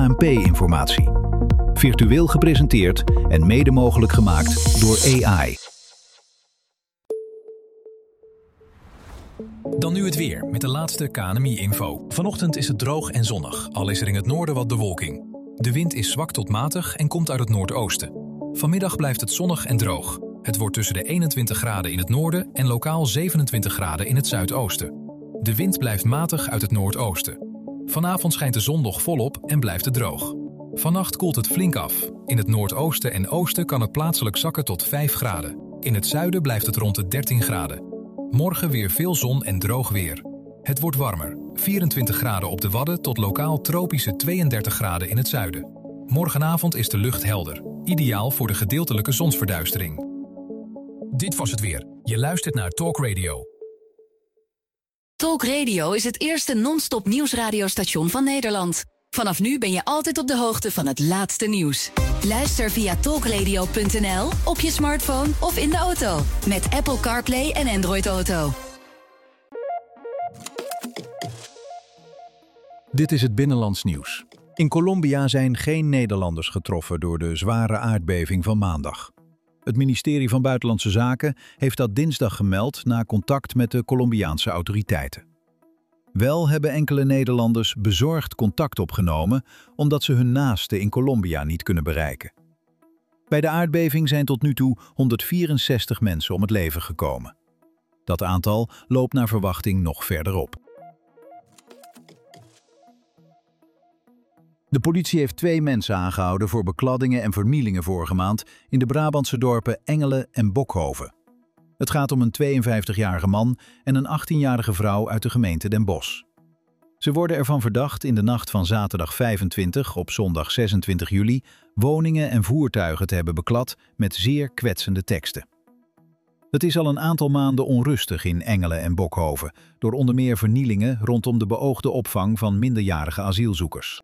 ANP-informatie. Virtueel gepresenteerd en mede mogelijk gemaakt door AI. Dan nu het weer met de laatste KNMI-info. Vanochtend is het droog en zonnig, al is er in het noorden wat bewolking. De wind is zwak tot matig en komt uit het noordoosten. Vanmiddag blijft het zonnig en droog. Het wordt tussen de 21 graden in het noorden en lokaal 27 graden in het zuidoosten. De wind blijft matig uit het noordoosten. Vanavond schijnt de zon nog volop en blijft het droog. Vannacht koelt het flink af. In het noordoosten en oosten kan het plaatselijk zakken tot 5 graden. In het zuiden blijft het rond de 13 graden. Morgen weer veel zon en droog weer. Het wordt warmer. 24 graden op de Wadden tot lokaal tropische 32 graden in het zuiden. Morgenavond is de lucht helder. Ideaal voor de gedeeltelijke zonsverduistering. Dit was het weer. Je luistert naar Talk Radio. Talk Radio is het eerste non-stop nieuwsradiostation van Nederland. Vanaf nu ben je altijd op de hoogte van het laatste nieuws. Luister via talkradio.nl, op je smartphone of in de auto. Met Apple CarPlay en Android Auto. Dit is het Binnenlands Nieuws. In Colombia zijn geen Nederlanders getroffen door de zware aardbeving van maandag. Het ministerie van Buitenlandse Zaken heeft dat dinsdag gemeld na contact met de Colombiaanse autoriteiten. Wel hebben enkele Nederlanders bezorgd contact opgenomen omdat ze hun naasten in Colombia niet kunnen bereiken. Bij de aardbeving zijn tot nu toe 164 mensen om het leven gekomen. Dat aantal loopt naar verwachting nog verder op. De politie heeft 2 mensen aangehouden voor bekladdingen en vernielingen vorige maand in de Brabantse dorpen Engelen en Bokhoven. Het gaat om een 52-jarige man en een 18-jarige vrouw uit de gemeente Den Bosch. Ze worden ervan verdacht in de nacht van zaterdag 25 op zondag 26 juli woningen en voertuigen te hebben beklad met zeer kwetsende teksten. Het is al een aantal maanden onrustig in Engelen en Bokhoven door onder meer vernielingen rondom de beoogde opvang van minderjarige asielzoekers.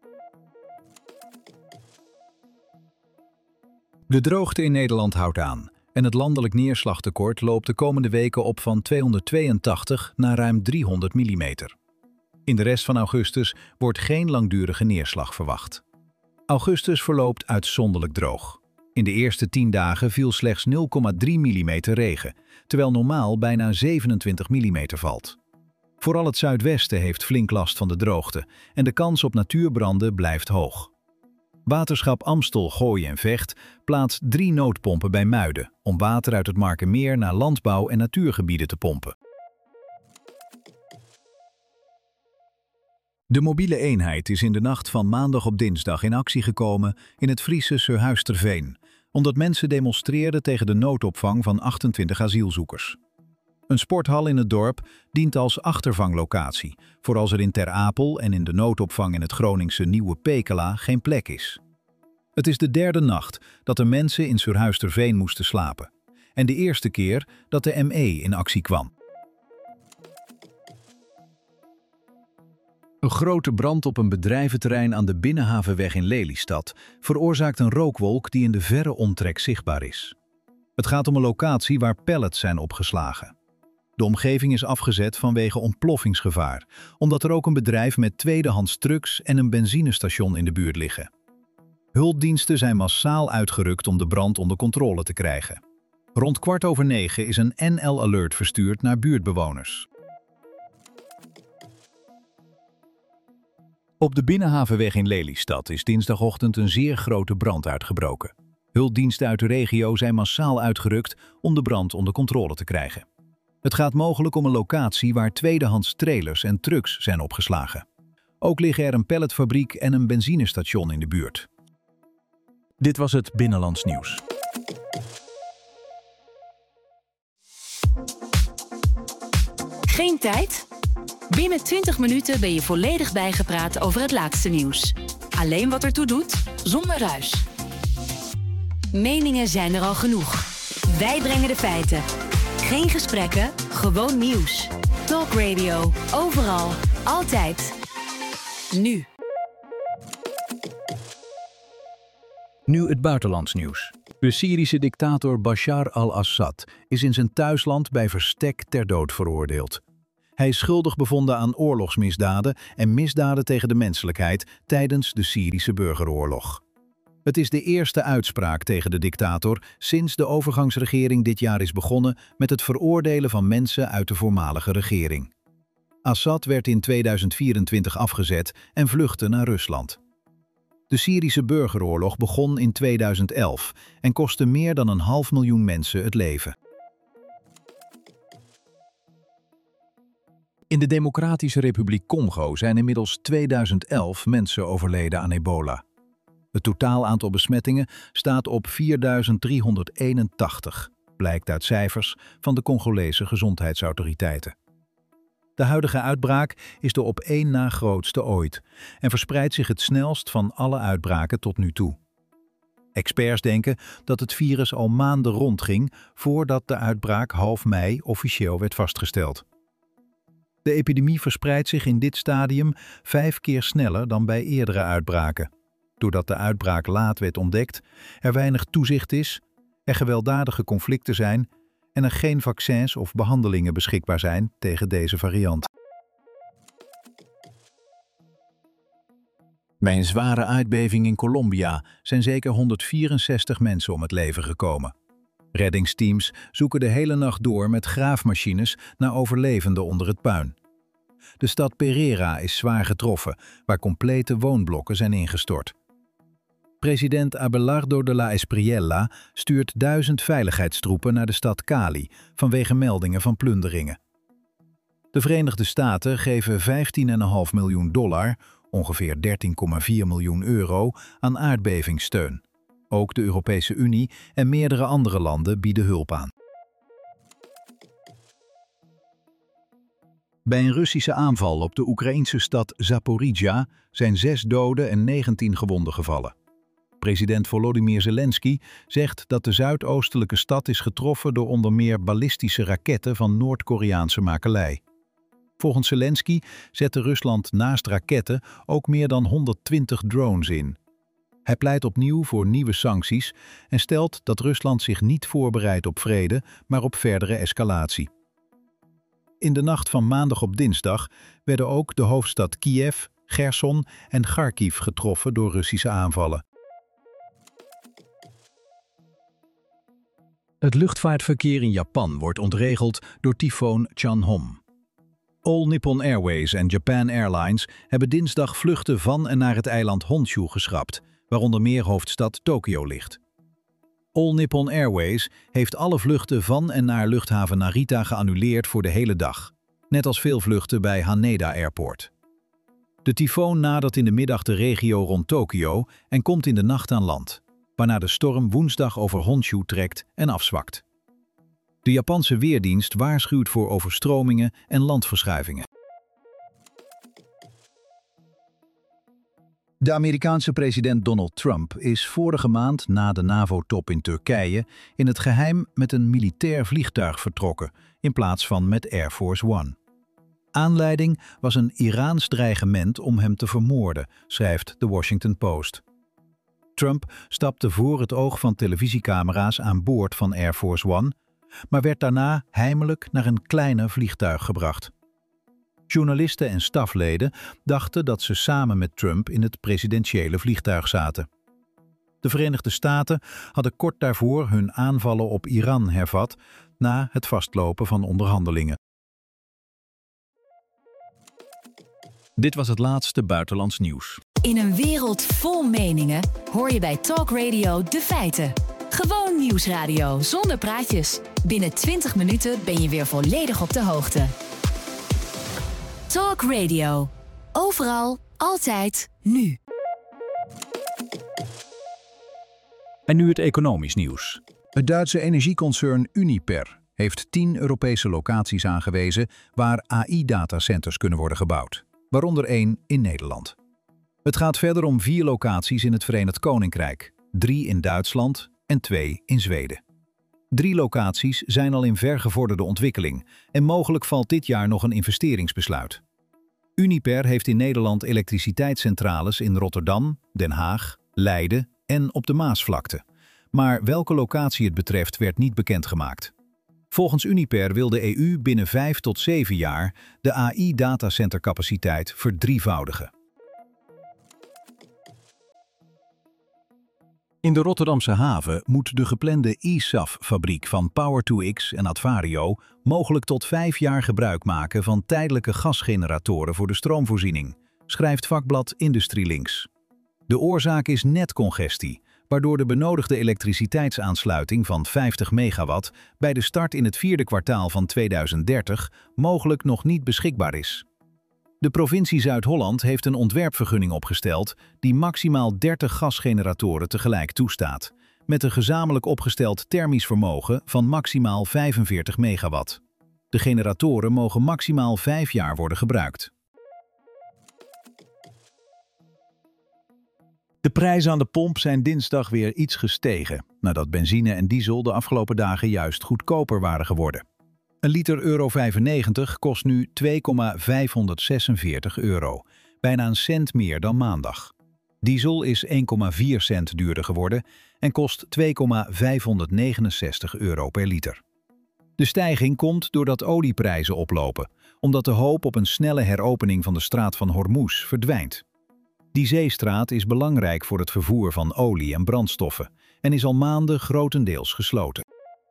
De droogte in Nederland houdt aan en het landelijk neerslagtekort loopt de komende weken op van 282 naar ruim 300 mm. In de rest van augustus wordt geen langdurige neerslag verwacht. Augustus verloopt uitzonderlijk droog. In de eerste 10 dagen viel slechts 0,3 mm regen, terwijl normaal bijna 27 mm valt. Vooral het zuidwesten heeft flink last van de droogte en de kans op natuurbranden blijft hoog. Waterschap Amstel, Gooi en Vecht plaatst 3 noodpompen bij Muiden om water uit het Markermeer naar landbouw- en natuurgebieden te pompen. De mobiele eenheid is in de nacht van maandag op dinsdag in actie gekomen in het Friese Surhuisterveen, omdat mensen demonstreerden tegen de noodopvang van 28 asielzoekers. Een sporthal in het dorp dient als achtervanglocatie, voor als er in Ter Apel en in de noodopvang in het Groningse Nieuwe Pekela geen plek is. Het is de 3e nacht dat de mensen in Surhuisterveen moesten slapen en de eerste keer dat de ME in actie kwam. Een grote brand op een bedrijventerrein aan de Binnenhavenweg in Lelystad veroorzaakt een rookwolk die in de verre omtrek zichtbaar is. Het gaat om een locatie waar pallets zijn opgeslagen. De omgeving is afgezet vanwege ontploffingsgevaar, omdat er ook een bedrijf met tweedehands trucks en een benzinestation in de buurt liggen. Hulpdiensten zijn massaal uitgerukt om de brand onder controle te krijgen. Rond 9:15 is een NL-alert verstuurd naar buurtbewoners. Op de Binnenhavenweg in Lelystad is dinsdagochtend een zeer grote brand uitgebroken. Hulpdiensten uit de regio zijn massaal uitgerukt om de brand onder controle te krijgen. Het gaat mogelijk om een locatie waar tweedehands trailers en trucks zijn opgeslagen. Ook liggen er een palletfabriek en een benzinestation in de buurt. Dit was het Binnenlands Nieuws. Geen tijd? Binnen 20 minuten ben je volledig bijgepraat over het laatste nieuws. Alleen wat ertoe doet, zonder ruis. Meningen zijn er al genoeg. Wij brengen de feiten. Geen gesprekken, gewoon nieuws. Talk Radio, overal, altijd. Nu. Nu het buitenlands nieuws. De Syrische dictator Bashar al-Assad is in zijn thuisland bij verstek ter dood veroordeeld. Hij is schuldig bevonden aan oorlogsmisdaden en misdaden tegen de menselijkheid tijdens de Syrische burgeroorlog. Het is de eerste uitspraak tegen de dictator sinds de overgangsregering dit jaar is begonnen met het veroordelen van mensen uit de voormalige regering. Assad werd in 2024 afgezet en vluchtte naar Rusland. De Syrische burgeroorlog begon in 2011 en kostte meer dan 500.000 mensen het leven. In de Democratische Republiek Congo zijn inmiddels 2011 mensen overleden aan ebola. Het totaal aantal besmettingen staat op 4.381, blijkt uit cijfers van de Congolese gezondheidsautoriteiten. De huidige uitbraak is de op één na grootste ooit en verspreidt zich het snelst van alle uitbraken tot nu toe. Experts denken dat het virus al maanden rondging voordat de uitbraak half mei officieel werd vastgesteld. De epidemie verspreidt zich in dit stadium 5 keer sneller dan bij eerdere uitbraken. Doordat de uitbraak laat werd ontdekt, er weinig toezicht is, er gewelddadige conflicten zijn en er geen vaccins of behandelingen beschikbaar zijn tegen deze variant. Bij een zware aardbeving in Colombia zijn zeker 164 mensen om het leven gekomen. Reddingsteams zoeken de hele nacht door met graafmachines naar overlevenden onder het puin. De stad Pereira is zwaar getroffen, waar complete woonblokken zijn ingestort. President Abelardo de la Espriella stuurt 1000 veiligheidstroepen naar de stad Cali vanwege meldingen van plunderingen. De Verenigde Staten geven $15,5 miljoen, ongeveer 13,4 miljoen euro, aan aardbevingssteun. Ook de Europese Unie en meerdere andere landen bieden hulp aan. Bij een Russische aanval op de Oekraïnse stad Zaporizhzhia zijn 6 doden en 19 gewonden gevallen. President Volodymyr Zelensky zegt dat de zuidoostelijke stad is getroffen door onder meer ballistische raketten van Noord-Koreaanse makelij. Volgens Zelensky zette Rusland naast raketten ook meer dan 120 drones in. Hij pleit opnieuw voor nieuwe sancties en stelt dat Rusland zich niet voorbereidt op vrede, maar op verdere escalatie. In de nacht van maandag op dinsdag werden ook de hoofdstad Kiev, Gerson en Kharkiv getroffen door Russische aanvallen. Het luchtvaartverkeer in Japan wordt ontregeld door tyfoon Chanhom. All Nippon Airways en Japan Airlines hebben dinsdag vluchten van en naar het eiland Honshu geschrapt, waaronder meer hoofdstad Tokio ligt. All Nippon Airways heeft alle vluchten van en naar luchthaven Narita geannuleerd voor de hele dag, net als veel vluchten bij Haneda Airport. De tyfoon nadert in de middag de regio rond Tokio en komt in de nacht aan land, waarna de storm woensdag over Honshu trekt en afzwakt. De Japanse weerdienst waarschuwt voor overstromingen en landverschuivingen. De Amerikaanse president Donald Trump is vorige maand na de NAVO-top in Turkije in het geheim met een militair vliegtuig vertrokken in plaats van met Air Force One. Aanleiding was een Iraans dreigement om hem te vermoorden, schrijft The Washington Post. Trump stapte voor het oog van televisiecamera's aan boord van Air Force One, maar werd daarna heimelijk naar een kleiner vliegtuig gebracht. Journalisten en stafleden dachten dat ze samen met Trump in het presidentiële vliegtuig zaten. De Verenigde Staten hadden kort daarvoor hun aanvallen op Iran hervat na het vastlopen van onderhandelingen. Dit was het laatste buitenlands nieuws. In een wereld vol meningen hoor je bij Talk Radio de feiten. Gewoon nieuwsradio zonder praatjes. Binnen 20 minuten ben je weer volledig op de hoogte. Talk Radio. Overal, altijd, nu. En nu het economisch nieuws. Het Duitse energieconcern Uniper heeft 10 Europese locaties aangewezen waar AI-datacenters kunnen worden gebouwd, waaronder 1 in Nederland. Het gaat verder om 4 locaties in het Verenigd Koninkrijk, 3 in Duitsland en 2 in Zweden. 3 locaties zijn al in vergevorderde ontwikkeling en mogelijk valt dit jaar nog een investeringsbesluit. Uniper heeft in Nederland elektriciteitscentrales in Rotterdam, Den Haag, Leiden en op de Maasvlakte. Maar welke locatie het betreft werd niet bekendgemaakt. Volgens Uniper wil de EU binnen 5 tot 7 jaar de AI-datacentercapaciteit verdrievoudigen. In de Rotterdamse haven moet de geplande eSAF-fabriek van Power2X en Advario mogelijk tot 5 jaar gebruik maken van tijdelijke gasgeneratoren voor de stroomvoorziening, schrijft vakblad IndustrieLinks. De oorzaak is netcongestie, waardoor de benodigde elektriciteitsaansluiting van 50 megawatt bij de start in het 4e kwartaal van 2030 mogelijk nog niet beschikbaar is. De provincie Zuid-Holland heeft een ontwerpvergunning opgesteld die maximaal 30 gasgeneratoren tegelijk toestaat, met een gezamenlijk opgesteld thermisch vermogen van maximaal 45 megawatt. De generatoren mogen maximaal 5 jaar worden gebruikt. De prijzen aan de pomp zijn dinsdag weer iets gestegen, nadat benzine en diesel de afgelopen dagen juist goedkoper waren geworden. Een liter euro 95 kost nu €2,546, bijna een cent meer dan maandag. Diesel is 1,4 cent duurder geworden en kost €2,569 per liter. De stijging komt doordat olieprijzen oplopen, omdat de hoop op een snelle heropening van de straat van Hormuz verdwijnt. Die zeestraat is belangrijk voor het vervoer van olie en brandstoffen en is al maanden grotendeels gesloten.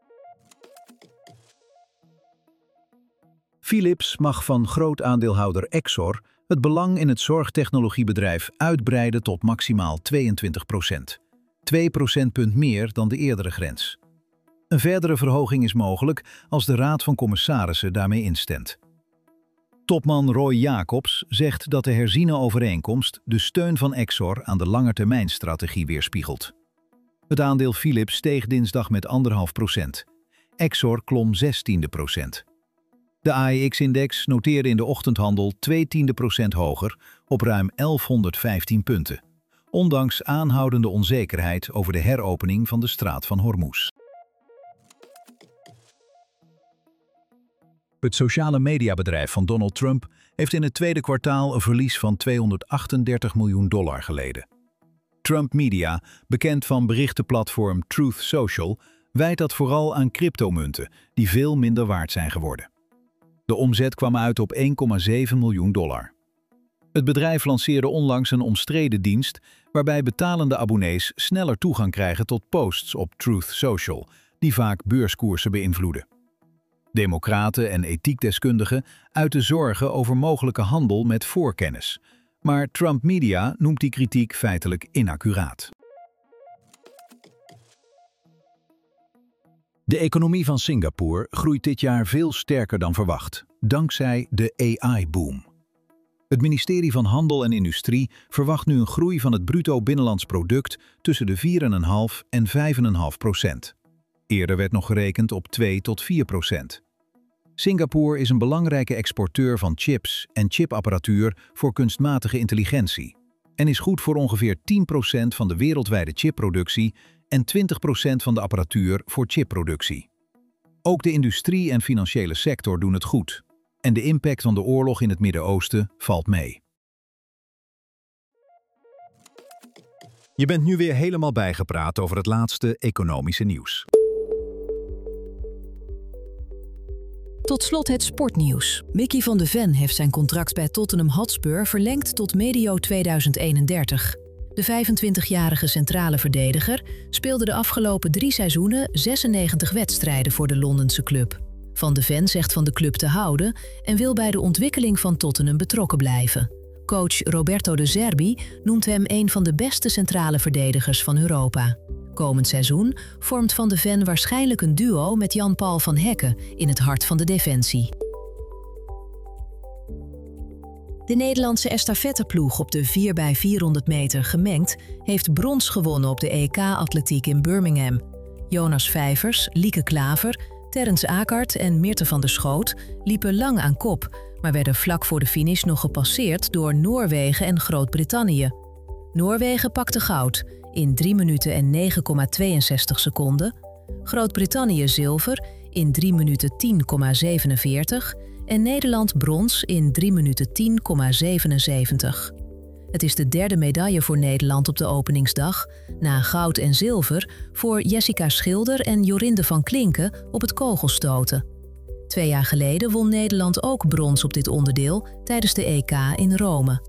Philips mag van grootaandeelhouder Exor het belang in het zorgtechnologiebedrijf uitbreiden tot maximaal 22%. 2 procentpunt meer dan de eerdere grens. Een verdere verhoging is mogelijk als de Raad van Commissarissen daarmee instemt. Topman Roy Jacobs zegt dat de herziene overeenkomst de steun van Exor aan de langetermijnstrategie weerspiegelt. Het aandeel Philips steeg dinsdag met 1,5%. Exor klom 0,16%. De AEX-index noteerde in de ochtendhandel 0,2% hoger op ruim 1115 punten, ondanks aanhoudende onzekerheid over de heropening van de straat van Hormuz. Het sociale mediabedrijf van Donald Trump heeft in het tweede kwartaal een verlies van $238 miljoen geleden. Trump Media, bekend van berichtenplatform Truth Social, wijt dat vooral aan cryptomunten die veel minder waard zijn geworden. De omzet kwam uit op $1,7 miljoen. Het bedrijf lanceerde onlangs een omstreden dienst waarbij betalende abonnees sneller toegang krijgen tot posts op Truth Social, die vaak beurskoersen beïnvloeden. Democraten en ethiekdeskundigen uiten zorgen over mogelijke handel met voorkennis, maar Trump Media noemt die kritiek feitelijk inaccuraat. De economie van Singapore groeit dit jaar veel sterker dan verwacht, dankzij de AI-boom. Het ministerie van Handel en Industrie verwacht nu een groei van het bruto binnenlands product tussen de 4,5 en 5,5%. Eerder werd nog gerekend op 2 tot 4%. Singapore is een belangrijke exporteur van chips en chipapparatuur voor kunstmatige intelligentie en is goed voor ongeveer 10% van de wereldwijde chipproductie en 20% van de apparatuur voor chipproductie. Ook de industrie en financiële sector doen het goed en de impact van de oorlog in het Midden-Oosten valt mee. Je bent nu weer helemaal bijgepraat over het laatste economische nieuws. Tot slot het sportnieuws. Mickey van de Ven heeft zijn contract bij Tottenham Hotspur verlengd tot medio 2031. De 25-jarige centrale verdediger speelde de afgelopen 3 seizoenen 96 wedstrijden voor de Londense club. Van de Ven zegt van de club te houden en wil bij de ontwikkeling van Tottenham betrokken blijven. Coach Roberto De Zerbi noemt hem een van de beste centrale verdedigers van Europa. Komend seizoen vormt Van de Ven waarschijnlijk een duo met Jan-Paul van Hekken in het hart van de defensie. De Nederlandse estafetteploeg op de 4x400 meter gemengd heeft brons gewonnen op de EK-atletiek in Birmingham. Jonas Vijvers, Lieke Klaver, Terrence Akert en Meerte van der Schoot liepen lang aan kop, maar werden vlak voor de finish nog gepasseerd door Noorwegen en Groot-Brittannië. Noorwegen pakte goud in 3 minuten en 9,62 seconden, Groot-Brittannië zilver in 3 minuten 10,47 en Nederland brons in 3 minuten 10,77. Het is de derde medaille voor Nederland op de openingsdag, na goud en zilver voor Jessica Schilder en Jorinde van Klinken op het kogelstoten. 2 jaar geleden won Nederland ook brons op dit onderdeel tijdens de EK in Rome.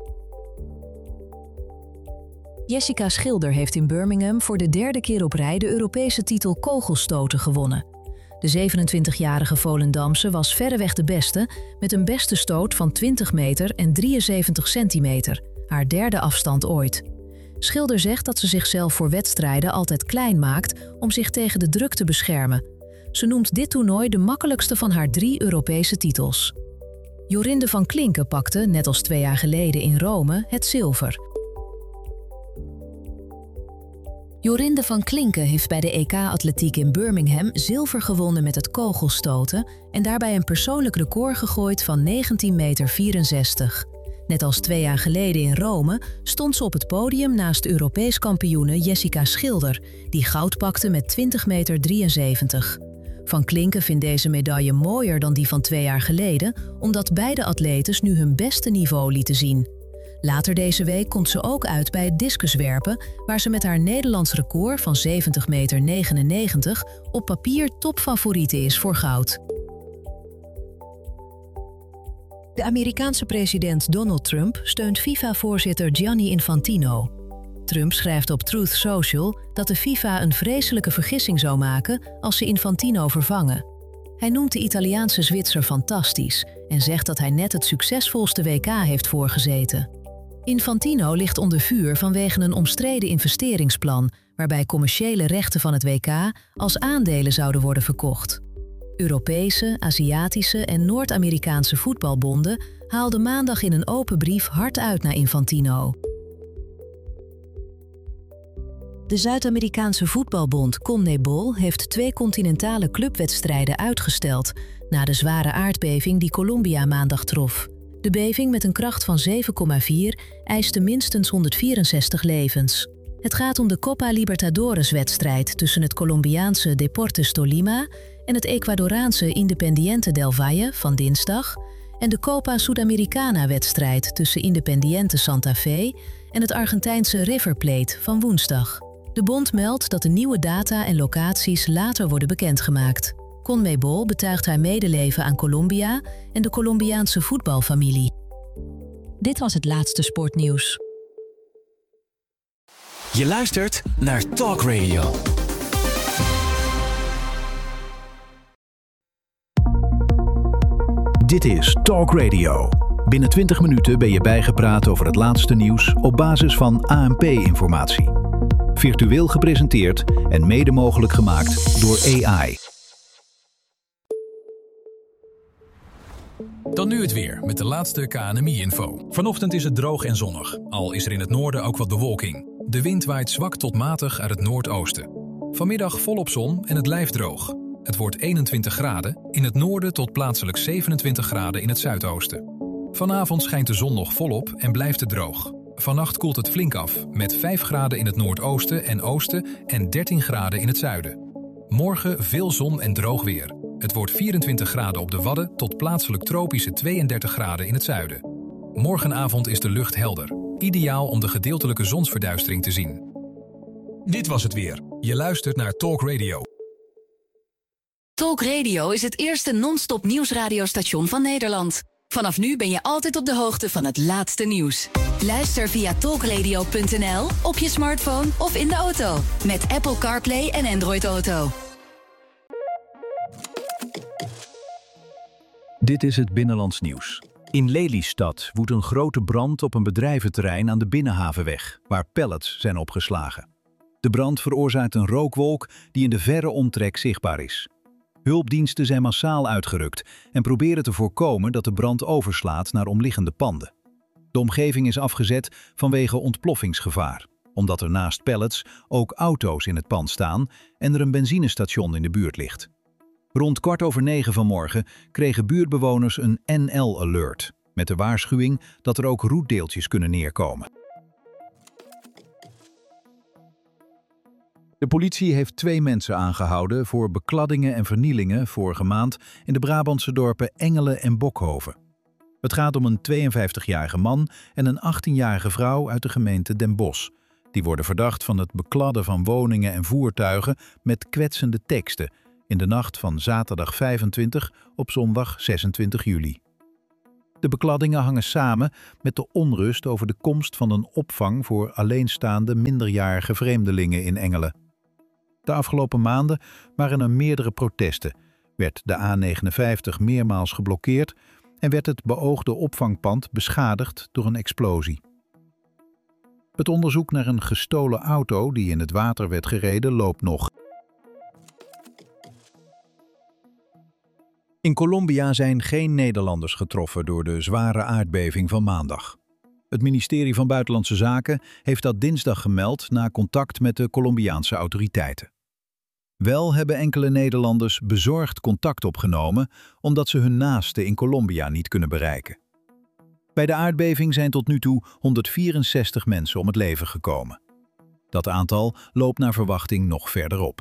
Jessica Schilder heeft in Birmingham voor de 3e keer op rij de Europese titel kogelstoten gewonnen. De 27-jarige Volendamse was verreweg de beste met een beste stoot van 20 meter en 73 centimeter, haar 3e afstand ooit. Schilder zegt dat ze zichzelf voor wedstrijden altijd klein maakt om zich tegen de druk te beschermen. Ze noemt dit toernooi de makkelijkste van haar 3 Europese titels. Jorinde van Klinken pakte, net als 2 jaar geleden in Rome, het zilver. Jorinde van Klinken heeft bij de EK-atletiek in Birmingham zilver gewonnen met het kogelstoten en daarbij een persoonlijk record gegooid van 19,64 meter. Net als 2 jaar geleden in Rome stond ze op het podium naast Europees kampioene Jessica Schilder, die goud pakte met 20,73 meter. Van Klinken vindt deze medaille mooier dan die van 2 jaar geleden, omdat beide atletes nu hun beste niveau lieten zien. Later deze week komt ze ook uit bij het discuswerpen, waar ze met haar Nederlands record van 70,99 meter op papier topfavoriete is voor goud. De Amerikaanse president Donald Trump steunt FIFA-voorzitter Gianni Infantino. Trump schrijft op Truth Social dat de FIFA een vreselijke vergissing zou maken als ze Infantino vervangen. Hij noemt de Italiaanse Zwitser fantastisch en zegt dat hij net het succesvolste WK heeft voorgezeten. Infantino ligt onder vuur vanwege een omstreden investeringsplan waarbij commerciële rechten van het WK als aandelen zouden worden verkocht. Europese, Aziatische en Noord-Amerikaanse voetbalbonden haalden maandag in een open brief hard uit naar Infantino. De Zuid-Amerikaanse voetbalbond CONMEBOL heeft 2 continentale clubwedstrijden uitgesteld na de zware aardbeving die Colombia maandag trof. De beving met een kracht van 7,4 eiste minstens 164 levens. Het gaat om de Copa Libertadores-wedstrijd tussen het Colombiaanse Deportes Tolima en het Ecuadoraanse Independiente del Valle van dinsdag en de Copa Sudamericana-wedstrijd tussen Independiente Santa Fe en het Argentijnse River Plate van woensdag. De bond meldt dat de nieuwe data en locaties later worden bekendgemaakt. CONMEBOL betuigt haar medeleven aan Colombia en de Colombiaanse voetbalfamilie. Dit was het laatste sportnieuws. Je luistert naar Talk Radio. Dit is Talk Radio. Binnen 20 minuten ben je bijgepraat over het laatste nieuws op basis van ANP-informatie. Virtueel gepresenteerd en mede mogelijk gemaakt door AI. Dan nu het weer met de laatste KNMI-info. Vanochtend is het droog en zonnig, al is er in het noorden ook wat bewolking. De wind waait zwak tot matig uit het noordoosten. Vanmiddag volop zon en het blijft droog. Het wordt 21 graden, in het noorden tot plaatselijk 27 graden in het zuidoosten. Vanavond schijnt de zon nog volop en blijft het droog. Vannacht koelt het flink af, met 5 graden in het noordoosten en oosten en 13 graden in het zuiden. Morgen veel zon en droog weer. Het wordt 24 graden op de Wadden tot plaatselijk tropische 32 graden in het zuiden. Morgenavond is de lucht helder. Ideaal om de gedeeltelijke zonsverduistering te zien. Dit was het weer. Je luistert naar Talk Radio. Talk Radio is het eerste non-stop nieuwsradiostation van Nederland. Vanaf nu ben je altijd op de hoogte van het laatste nieuws. Luister via talkradio.nl, op je smartphone of in de auto. Met Apple CarPlay en Android Auto. Dit is het Binnenlands nieuws. In Lelystad woedt een grote brand op een bedrijventerrein aan de Binnenhavenweg, waar pallets zijn opgeslagen. De brand veroorzaakt een rookwolk die in de verre omtrek zichtbaar is. Hulpdiensten zijn massaal uitgerukt en proberen te voorkomen dat de brand overslaat naar omliggende panden. De omgeving is afgezet vanwege ontploffingsgevaar, omdat er naast pallets ook auto's in het pand staan en er een benzinestation in de buurt ligt. Rond 8:15 vanmorgen kregen buurtbewoners een NL-alert, met de waarschuwing dat er ook roetdeeltjes kunnen neerkomen. De politie heeft 2 mensen aangehouden voor bekladdingen en vernielingen vorige maand in de Brabantse dorpen Engelen en Bokhoven. Het gaat om een 52-jarige man en een 18-jarige vrouw uit de gemeente Den Bosch. Die worden verdacht van het bekladden van woningen en voertuigen met kwetsende teksten in de nacht van zaterdag 25 op zondag 26 juli. De bekladdingen hangen samen met de onrust over de komst van een opvang voor alleenstaande minderjarige vreemdelingen in Engelen. De afgelopen maanden waren er meerdere protesten, werd de A59 meermaals geblokkeerd en werd het beoogde opvangpand beschadigd door een explosie. Het onderzoek naar een gestolen auto die in het water werd gereden loopt nog. In Colombia zijn geen Nederlanders getroffen door de zware aardbeving van maandag. Het ministerie van Buitenlandse Zaken heeft dat dinsdag gemeld na contact met de Colombiaanse autoriteiten. Wel hebben enkele Nederlanders bezorgd contact opgenomen omdat ze hun naasten in Colombia niet kunnen bereiken. Bij de aardbeving zijn tot nu toe 164 mensen om het leven gekomen. Dat aantal loopt naar verwachting nog verder op.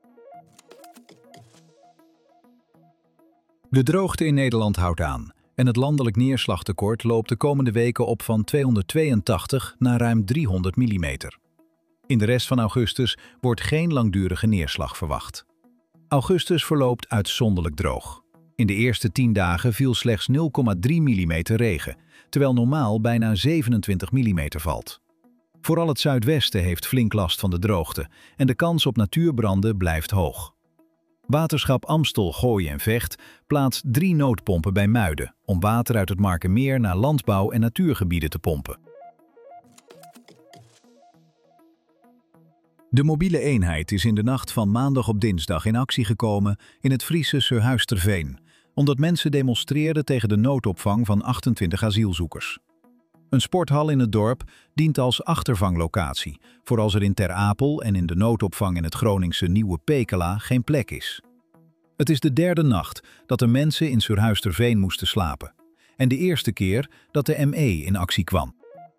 De droogte in Nederland houdt aan en het landelijk neerslagtekort loopt de komende weken op van 282 naar ruim 300 mm. In de rest van augustus wordt geen langdurige neerslag verwacht. Augustus verloopt uitzonderlijk droog. In de eerste 10 dagen viel slechts 0,3 mm regen, terwijl normaal bijna 27 mm valt. Vooral het zuidwesten heeft flink last van de droogte en de kans op natuurbranden blijft hoog. Waterschap Amstel, Gooi en Vecht plaatst 3 noodpompen bij Muiden om water uit het Markermeer naar landbouw- en natuurgebieden te pompen. De mobiele eenheid is in de nacht van maandag op dinsdag in actie gekomen in het Friese Surhuisterveen, omdat mensen demonstreerden tegen de noodopvang van 28 asielzoekers. Een sporthal in het dorp dient als achtervanglocatie, voor als er in Ter Apel en in de noodopvang in het Groningse Nieuwe Pekela geen plek is. Het is de 3e nacht dat de mensen in Surhuisterveen moesten slapen en de eerste keer dat de ME in actie kwam.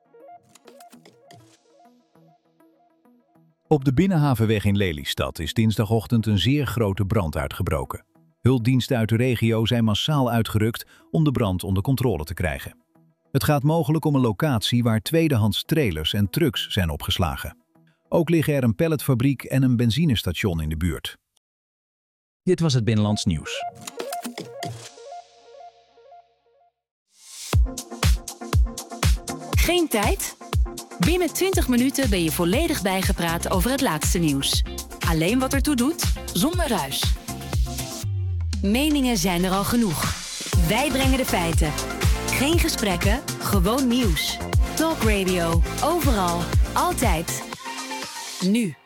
Op de Binnenhavenweg in Lelystad is dinsdagochtend een zeer grote brand uitgebroken. Hulpdiensten uit de regio zijn massaal uitgerukt om de brand onder controle te krijgen. Het gaat mogelijk om een locatie waar tweedehands trailers en trucks zijn opgeslagen. Ook liggen er een palletfabriek en een benzinestation in de buurt. Dit was het Binnenlands Nieuws. Geen tijd? Binnen 20 minuten ben je volledig bijgepraat over het laatste nieuws. Alleen wat ertoe doet, zonder ruis. Meningen zijn er al genoeg. Wij brengen de feiten. Geen gesprekken, gewoon nieuws. Talk Radio, overal, altijd. Nu.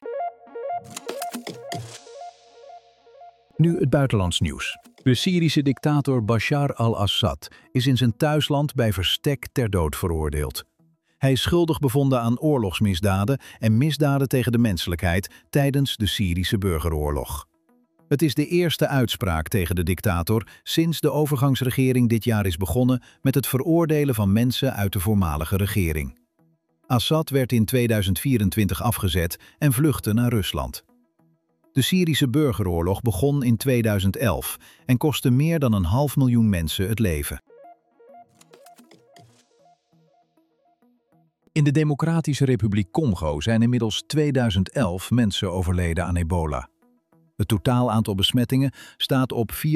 Nu het buitenlands nieuws. De Syrische dictator Bashar al-Assad is in zijn thuisland bij verstek ter dood veroordeeld. Hij is schuldig bevonden aan oorlogsmisdaden en misdaden tegen de menselijkheid tijdens de Syrische burgeroorlog. Het is de eerste uitspraak tegen de dictator sinds de overgangsregering dit jaar is begonnen met het veroordelen van mensen uit de voormalige regering. Assad werd in 2024 afgezet en vluchtte naar Rusland. De Syrische burgeroorlog begon in 2011 en kostte meer dan 500.000 mensen het leven. In de Democratische Republiek Congo zijn inmiddels 2011 mensen overleden aan ebola. Het totaal aantal besmettingen staat op 4.381,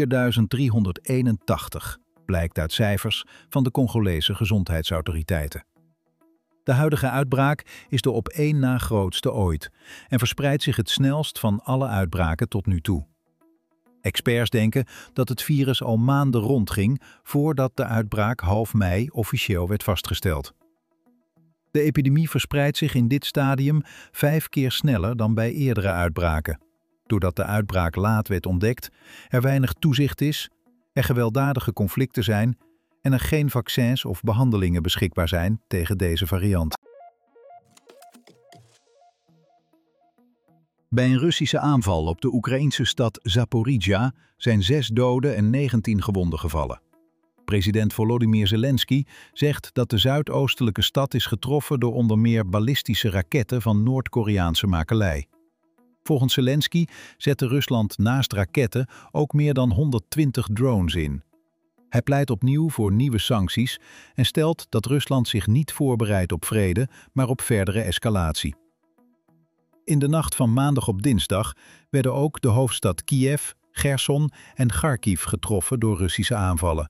blijkt uit cijfers van de Congolese gezondheidsautoriteiten. De huidige uitbraak is de op één na grootste ooit en verspreidt zich het snelst van alle uitbraken tot nu toe. Experts denken dat het virus al maanden rondging voordat de uitbraak half mei officieel werd vastgesteld. De epidemie verspreidt zich in dit stadium 5 keer sneller dan bij eerdere uitbraken. Doordat de uitbraak laat werd ontdekt, er weinig toezicht is, er gewelddadige conflicten zijn en er geen vaccins of behandelingen beschikbaar zijn tegen deze variant. Bij een Russische aanval op de Oekraïnse stad Zaporizhzhia zijn 6 doden en 19 gewonden gevallen. President Volodymyr Zelensky zegt dat de zuidoostelijke stad is getroffen door onder meer ballistische raketten van Noord-Koreaanse makelij. Volgens Zelensky zette Rusland naast raketten ook meer dan 120 drones in. Hij pleit opnieuw voor nieuwe sancties en stelt dat Rusland zich niet voorbereidt op vrede, maar op verdere escalatie. In de nacht van maandag op dinsdag werden ook de hoofdstad Kiev, Gerson en Kharkiv getroffen door Russische aanvallen.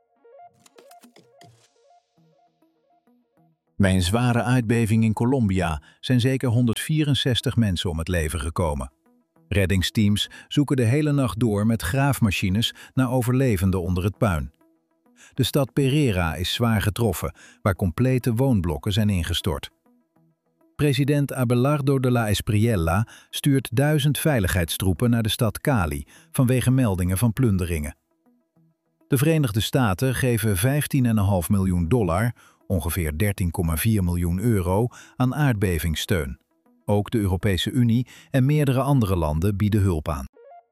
Bij een zware aardbeving in Colombia zijn zeker 164 mensen om het leven gekomen. Reddingsteams zoeken de hele nacht door met graafmachines naar overlevenden onder het puin. De stad Pereira is zwaar getroffen, waar complete woonblokken zijn ingestort. President Abelardo de la Espriella stuurt 1000 veiligheidstroepen naar de stad Cali vanwege meldingen van plunderingen. De Verenigde Staten geven $15,5 miljoen, ongeveer 13,4 miljoen euro, aan aardbevingssteun. Ook de Europese Unie en meerdere andere landen bieden hulp aan.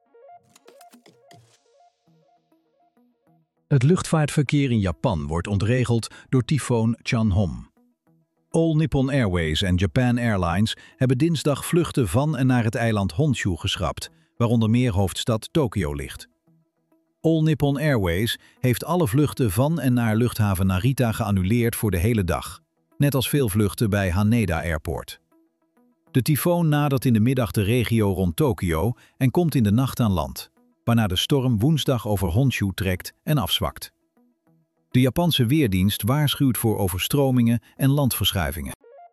Het luchtvaartverkeer in Japan wordt ontregeld door tyfoon Chanhom. All Nippon Airways en Japan Airlines hebben dinsdag vluchten van en naar het eiland Honshu geschrapt, waaronder meer hoofdstad Tokio ligt. All Nippon Airways heeft alle vluchten van en naar luchthaven Narita geannuleerd voor de hele dag, net als veel vluchten bij Haneda Airport. De tyfoon nadert in de middag de regio rond Tokio en komt in de nacht aan land, waarna de storm woensdag over Honshu trekt en afzwakt. De Japanse weerdienst waarschuwt voor overstromingen en landverschuivingen.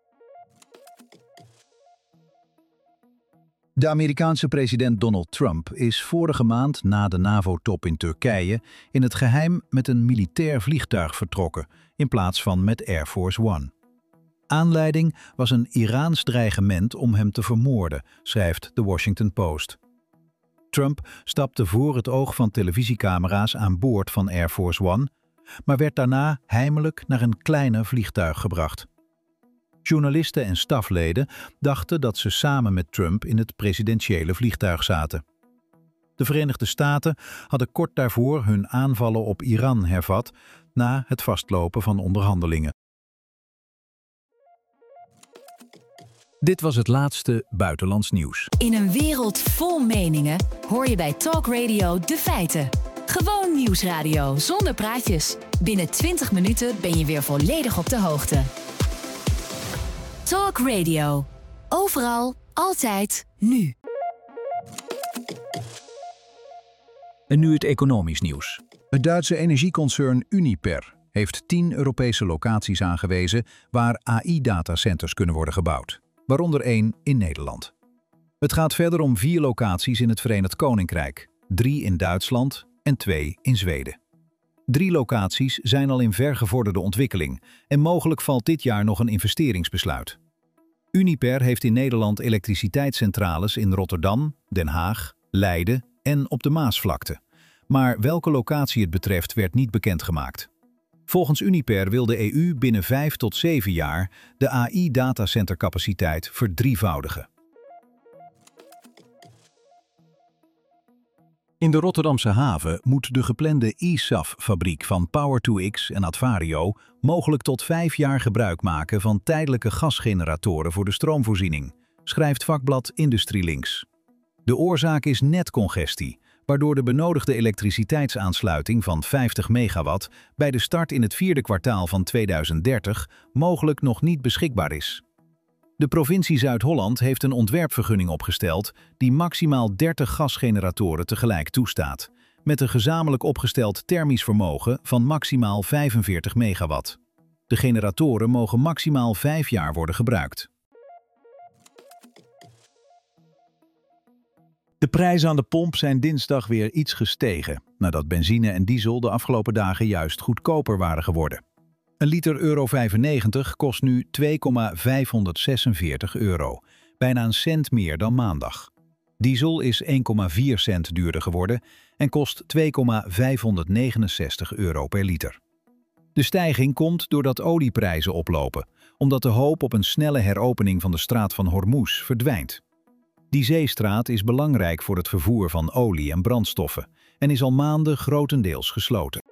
De Amerikaanse president Donald Trump is vorige maand na de NAVO-top in Turkije in het geheim met een militair vliegtuig vertrokken in plaats van met Air Force One. Aanleiding was een Iraans dreigement om hem te vermoorden, schrijft The Washington Post. Trump stapte voor het oog van televisiecamera's aan boord van Air Force One, maar werd daarna heimelijk naar een kleiner vliegtuig gebracht. Journalisten en stafleden dachten dat ze samen met Trump in het presidentiële vliegtuig zaten. De Verenigde Staten hadden kort daarvoor hun aanvallen op Iran hervat na het vastlopen van onderhandelingen. Dit was het laatste buitenlands nieuws. In een wereld vol meningen hoor je bij Talk Radio de feiten. Gewoon nieuwsradio zonder praatjes. Binnen 20 minuten ben je weer volledig op de hoogte. Talk Radio. Overal, altijd, nu. En nu het economisch nieuws. Het Duitse energieconcern Uniper heeft 10 Europese locaties aangewezen waar AI-datacenters kunnen worden gebouwd, waaronder 1 in Nederland. Het gaat verder om 4 locaties in het Verenigd Koninkrijk, 3 in Duitsland en 2 in Zweden. 3 locaties zijn al in vergevorderde ontwikkeling en mogelijk valt dit jaar nog een investeringsbesluit. Uniper heeft in Nederland elektriciteitscentrales in Rotterdam, Den Haag, Leiden en op de Maasvlakte. Maar welke locatie het betreft werd niet bekendgemaakt. Volgens Uniper wil de EU binnen 5 tot 7 jaar de AI-datacentercapaciteit verdrievoudigen. In de Rotterdamse haven moet de geplande eSAF-fabriek van Power2X en Advario mogelijk tot 5 jaar gebruik maken van tijdelijke gasgeneratoren voor de stroomvoorziening, schrijft vakblad IndustrieLinks. De oorzaak is netcongestie, waardoor de benodigde elektriciteitsaansluiting van 50 megawatt bij de start in het 4e kwartaal van 2030 mogelijk nog niet beschikbaar is. De provincie Zuid-Holland heeft een ontwerpvergunning opgesteld die maximaal 30 gasgeneratoren tegelijk toestaat, met een gezamenlijk opgesteld thermisch vermogen van maximaal 45 megawatt. De generatoren mogen maximaal 5 jaar worden gebruikt. De prijzen aan de pomp zijn dinsdag weer iets gestegen, nadat benzine en diesel de afgelopen dagen juist goedkoper waren geworden. Een liter euro 95 kost nu €2,546, bijna een cent meer dan maandag. Diesel is 1,4 cent duurder geworden en kost €2,569 per liter. De stijging komt doordat olieprijzen oplopen, omdat de hoop op een snelle heropening van de straat van Hormuz verdwijnt. Die zeestraat is belangrijk voor het vervoer van olie en brandstoffen en is al maanden grotendeels gesloten.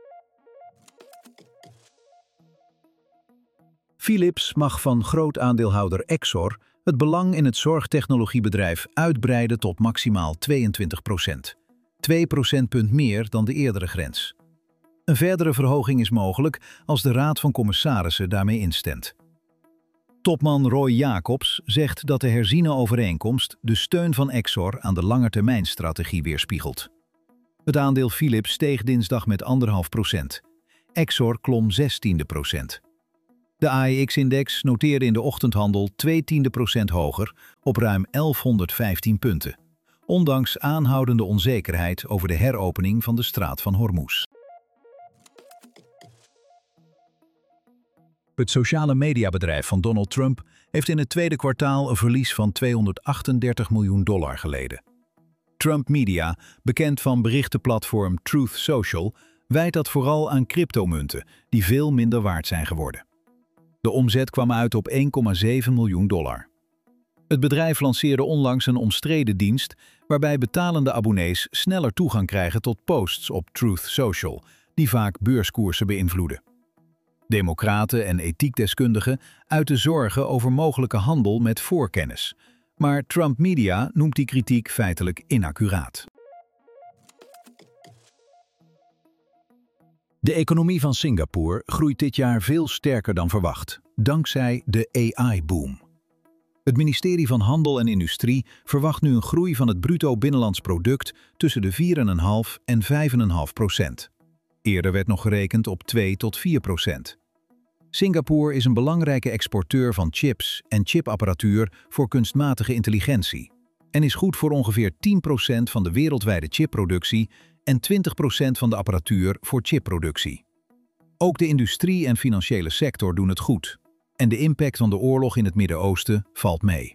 Philips mag van groot aandeelhouder Exor het belang in het zorgtechnologiebedrijf uitbreiden tot maximaal 22%. 2 procentpunt meer dan de eerdere grens. Een verdere verhoging is mogelijk als de Raad van Commissarissen daarmee instemt. Topman Roy Jacobs zegt dat de herziene overeenkomst de steun van Exor aan de langetermijnstrategie weerspiegelt. Het aandeel Philips steeg dinsdag met 1,5%. Exor klom 0,16%. De AEX-index noteerde in de ochtendhandel 0,2% hoger op ruim 1115 punten, ondanks aanhoudende onzekerheid over de heropening van de Straat van Hormuz. Het sociale mediabedrijf van Donald Trump heeft in het tweede kwartaal een verlies van $238 miljoen geleden. Trump Media, bekend van berichtenplatform Truth Social, wijt dat vooral aan cryptomunten die veel minder waard zijn geworden. De omzet kwam uit op $1,7 miljoen. Het bedrijf lanceerde onlangs een omstreden dienst waarbij betalende abonnees sneller toegang krijgen tot posts op Truth Social, die vaak beurskoersen beïnvloeden. Democraten en ethiekdeskundigen uiten zorgen over mogelijke handel met voorkennis, maar Trump Media noemt die kritiek feitelijk inaccuraat. De economie van Singapore groeit dit jaar veel sterker dan verwacht, dankzij de AI-boom. Het ministerie van Handel en Industrie verwacht nu een groei van het bruto binnenlands product tussen de 4,5 en 5,5%. Eerder werd nog gerekend op 2 tot 4%. Singapore is een belangrijke exporteur van chips en chipapparatuur voor kunstmatige intelligentie en is goed voor ongeveer 10% van de wereldwijde chipproductie en 20% van de apparatuur voor chipproductie. Ook de industrie en financiële sector doen het goed en de impact van de oorlog in het Midden-Oosten valt mee.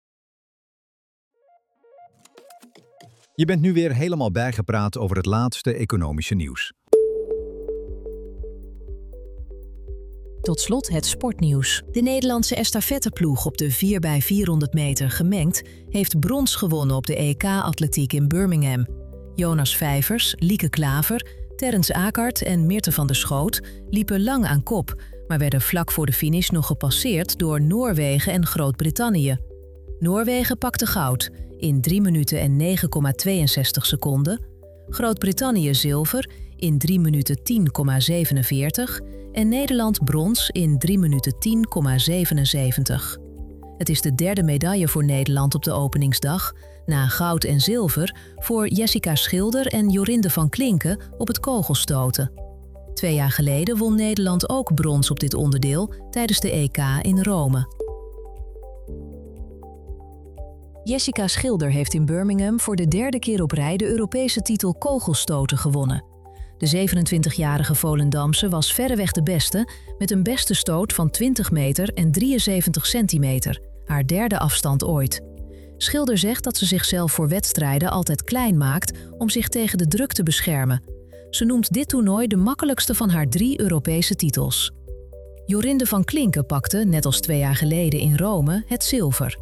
Je bent nu weer helemaal bijgepraat over het laatste economische nieuws. Tot slot het sportnieuws. De Nederlandse estafetteploeg op de 4x400 meter gemengd heeft brons gewonnen op de EK-atletiek in Birmingham. Jonas Vijvers, Lieke Klaver, Terrence Akert en Mirte van der Schoot liepen lang aan kop, maar werden vlak voor de finish nog gepasseerd door Noorwegen en Groot-Brittannië. Noorwegen pakte goud in 3 minuten en 9,62 seconden, Groot-Brittannië zilver in 3 minuten 10,47 en Nederland brons in 3 minuten 10,77. Het is de derde medaille voor Nederland op de openingsdag, na goud en zilver voor Jessica Schilder en Jorinde van Klinken op het kogelstoten. 2 jaar geleden won Nederland ook brons op dit onderdeel tijdens de EK in Rome. Jessica Schilder heeft in Birmingham voor de 3e keer op rij de Europese titel kogelstoten gewonnen. De 27-jarige Volendamse was verreweg de beste, met een beste stoot van 20 meter en 73 centimeter, haar 3e afstand ooit. Schilder zegt dat ze zichzelf voor wedstrijden altijd klein maakt om zich tegen de druk te beschermen. Ze noemt dit toernooi de makkelijkste van haar 3 Europese titels. Jorinde van Klinken pakte, net als 2 jaar geleden in Rome, het zilver.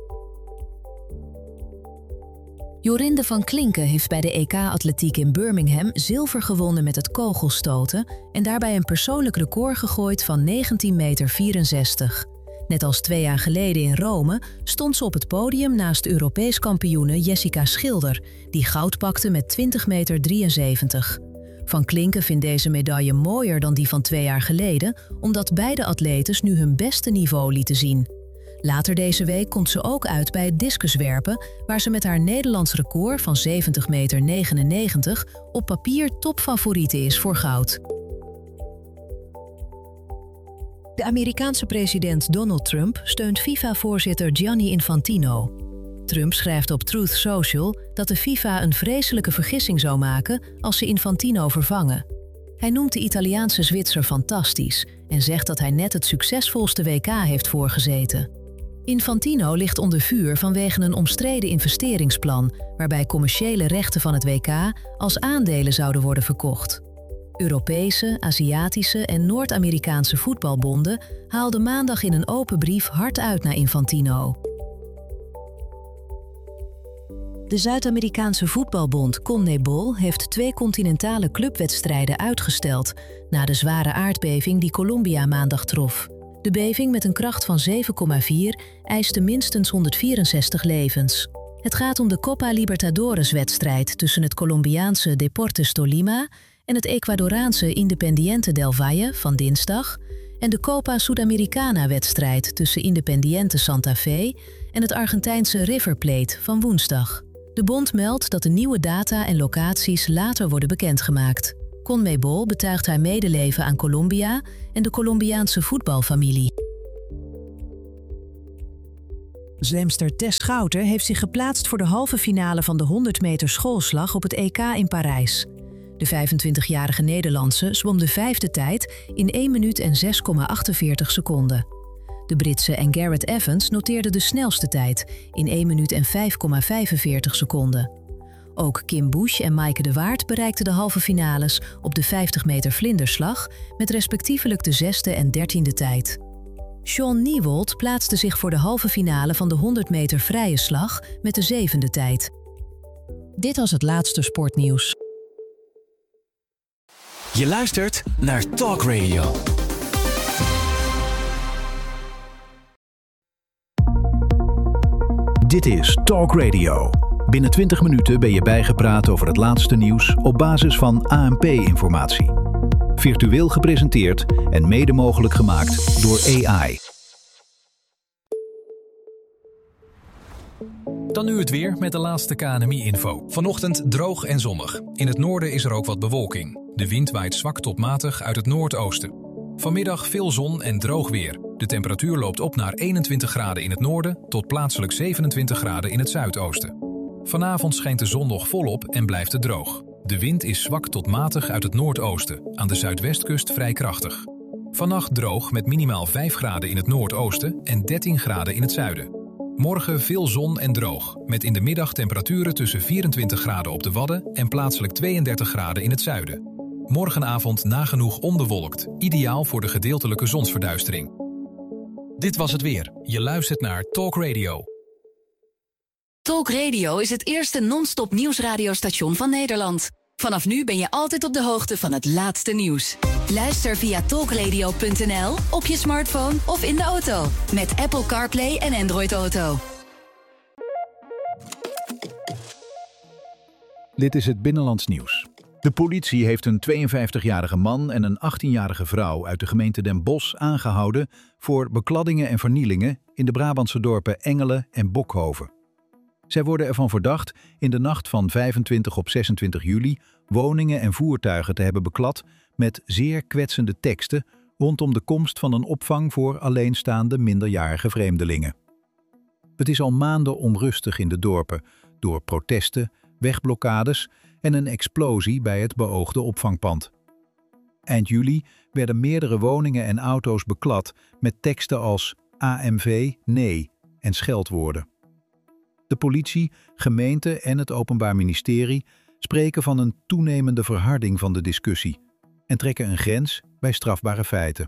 Jorinde van Klinken heeft bij de EK-atletiek in Birmingham zilver gewonnen met het kogelstoten en daarbij een persoonlijk record gegooid van 19,64 meter. Net als 2 jaar geleden in Rome stond ze op het podium naast Europees kampioene Jessica Schilder, die goud pakte met 20,73 meter. Van Klinken vindt deze medaille mooier dan die van 2 jaar geleden, omdat beide atletes nu hun beste niveau lieten zien. Later deze week komt ze ook uit bij het discuswerpen, waar ze met haar Nederlands record van 70,99 meter op papier topfavoriete is voor goud. De Amerikaanse president Donald Trump steunt FIFA-voorzitter Gianni Infantino. Trump schrijft op Truth Social dat de FIFA een vreselijke vergissing zou maken als ze Infantino vervangen. Hij noemt de Italiaanse Zwitser fantastisch en zegt dat hij net het succesvolste WK heeft voorgezeten. Infantino ligt onder vuur vanwege een omstreden investeringsplan waarbij commerciële rechten van het WK als aandelen zouden worden verkocht. Europese, Aziatische en Noord-Amerikaanse voetbalbonden haalden maandag in een open brief hard uit naar Infantino. De Zuid-Amerikaanse voetbalbond CONMEBOL heeft 2 continentale clubwedstrijden uitgesteld na de zware aardbeving die Colombia maandag trof. De beving met een kracht van 7,4 eiste minstens 164 levens. Het gaat om de Copa Libertadores-wedstrijd tussen het Colombiaanse Deportes Tolima en het Ecuadoraanse Independiente del Valle van dinsdag en de Copa Sudamericana-wedstrijd tussen Independiente Santa Fe en het Argentijnse River Plate van woensdag. De bond meldt dat de nieuwe data en locaties later worden bekendgemaakt. CONMEBOL betuigt haar medeleven aan Colombia en de Colombiaanse voetbalfamilie. Zwemster Tess Schouten heeft zich geplaatst voor de halve finale van de 100 meter schoolslag op het EK in Parijs. De 25-jarige Nederlandse zwom de vijfde tijd in 1 minuut en 6,48 seconden. De Britse en Garrett Evans noteerde de snelste tijd in 1 minuut en 5,45 seconden. Ook Kim Busch en Maaike de Waard bereikten de halve finales op de 50 meter vlinderslag met respectievelijk de 6e en 13e tijd. Shaun Niewold plaatste zich voor de halve finale van de 100 meter vrije slag met de 7e tijd. Dit was het laatste sportnieuws. Je luistert naar Talk Radio. Dit is Talk Radio. Binnen 20 minuten ben je bijgepraat over het laatste nieuws op basis van ANP-informatie. Virtueel gepresenteerd en mede mogelijk gemaakt door AI. Dan nu het weer met de laatste KNMI-info. Vanochtend droog en zonnig. In het noorden is er ook wat bewolking. De wind waait zwak tot matig uit het noordoosten. Vanmiddag veel zon en droog weer. De temperatuur loopt op naar 21 graden in het noorden tot plaatselijk 27 graden in het zuidoosten. Vanavond schijnt de zon nog volop en blijft het droog. De wind is zwak tot matig uit het noordoosten, aan de zuidwestkust vrij krachtig. Vannacht droog met minimaal 5 graden in het noordoosten en 13 graden in het zuiden. Morgen veel zon en droog, met in de middag temperaturen tussen 24 graden op de Wadden en plaatselijk 32 graden in het zuiden. Morgenavond nagenoeg onbewolkt, ideaal voor de gedeeltelijke zonsverduistering. Dit was het weer. Je luistert naar Talk Radio. Talk Radio is het eerste non-stop nieuwsradiostation van Nederland. Vanaf nu ben je altijd op de hoogte van het laatste nieuws. Luister via talkradio.nl, op je smartphone of in de auto. Met Apple CarPlay en Android Auto. Dit is het Binnenlands nieuws. De politie heeft een 52-jarige man en een 18-jarige vrouw uit de gemeente Den Bosch aangehouden voor bekladdingen en vernielingen in de Brabantse dorpen Engelen en Bokhoven. Zij worden ervan verdacht in de nacht van 25 op 26 juli woningen en voertuigen te hebben beklad met zeer kwetsende teksten rondom de komst van een opvang voor alleenstaande minderjarige vreemdelingen. Het is al maanden onrustig in de dorpen door protesten, wegblokkades en een explosie bij het beoogde opvangpand. Eind juli werden meerdere woningen en auto's beklad met teksten als AMV, nee en scheldwoorden. De politie, gemeente en het Openbaar Ministerie spreken van een toenemende verharding van de discussie en trekken een grens bij strafbare feiten.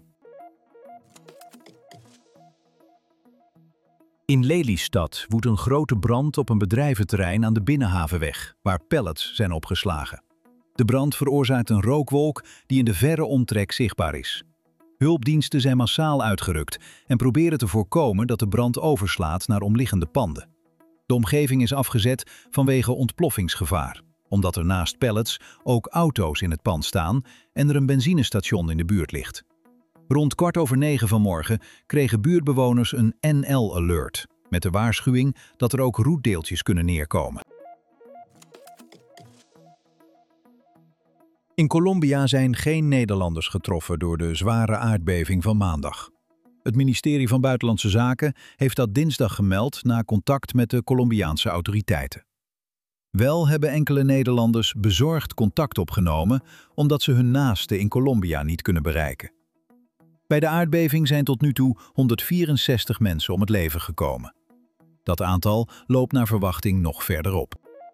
In Lelystad woedt een grote brand op een bedrijventerrein aan de Binnenhavenweg, waar pallets zijn opgeslagen. De brand veroorzaakt een rookwolk die in de verre omtrek zichtbaar is. Hulpdiensten zijn massaal uitgerukt en proberen te voorkomen dat de brand overslaat naar omliggende panden. De omgeving is afgezet vanwege ontploffingsgevaar, omdat er naast pallets ook auto's in het pand staan en er een benzinestation in de buurt ligt. Rond 8:15 vanmorgen kregen buurtbewoners een NL-alert, met de waarschuwing dat er ook roetdeeltjes kunnen neerkomen. In Colombia zijn geen Nederlanders getroffen door de zware aardbeving van maandag. Het ministerie van Buitenlandse Zaken heeft dat dinsdag gemeld na contact met de Colombiaanse autoriteiten. Wel hebben enkele Nederlanders bezorgd contact opgenomen omdat ze hun naasten in Colombia niet kunnen bereiken. Bij de aardbeving zijn tot nu toe 164 mensen om het leven gekomen. Dat aantal loopt naar verwachting nog verder op.